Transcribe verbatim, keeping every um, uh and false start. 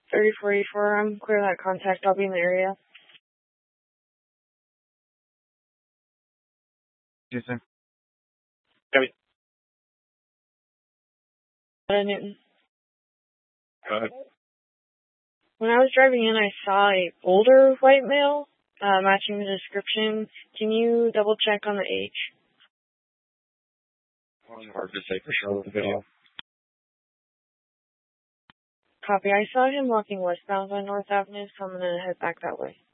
thirty-four eighty-four, I'm clear that contact. I'll be in the area. Yes, sir. Copy. Uh, Newton. Go ahead. When I was driving in, I saw a older white male uh, matching the description. Can you double check on the age? It's hard to say for sure with the video. Copy. I saw him walking westbound on North Avenue, so I'm going to head back that way.